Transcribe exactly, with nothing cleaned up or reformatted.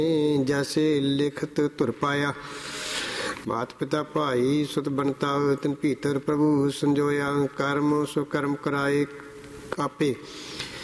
ਜੈਸੇ ਲਿਖਤ ਧੁਰ ਪਾਇਆ। ਮਾਤ ਪਿਤਾ ਭਾਈ ਸੁਤ ਬਣਤਾ ਤਿਨ ਭੀਤਰ ਪ੍ਰਭੂ ਸੰਜੋਇਆ। ਕਰਮ ਸੋ ਕਰਮ ਕਰਾਏ ਆਪੇ